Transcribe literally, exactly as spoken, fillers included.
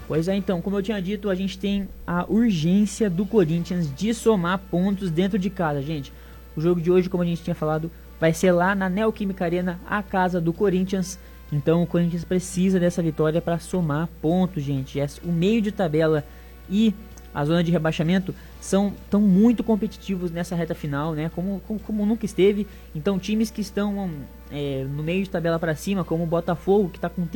Pois é, então, como eu tinha dito, a gente tem a urgência do Corinthians de somar pontos dentro de casa, gente. O jogo de hoje, como a gente tinha falado, vai ser lá na Neoquímica Arena, a casa do Corinthians. Então o Corinthians precisa dessa vitória para somar pontos, gente. O meio de tabela e a zona de rebaixamento são tão muito competitivos nessa reta final, né? Como, como, como nunca esteve. Então times que estão é, no meio de tabela para cima, como o Botafogo, que está com